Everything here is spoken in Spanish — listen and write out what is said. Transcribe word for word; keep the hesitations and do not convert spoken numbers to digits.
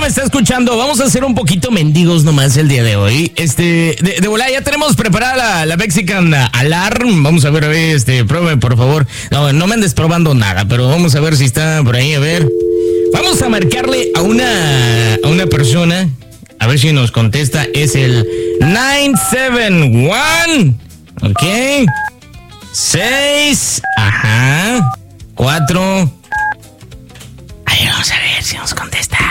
me está escuchando, vamos a hacer un poquito mendigos nomás el día de hoy. Este, de, de volada, ya tenemos preparada la, la Mexican Alarm. Vamos a ver, a ver, este, pruebe, por favor. No, no me andes probando nada, pero vamos a ver si está por ahí, a ver. Vamos a marcarle a una, a una persona, a ver si nos contesta. Es el nueve siete uno, ok, seis, ajá, cuatro. Ahí vamos a ver si nos contesta.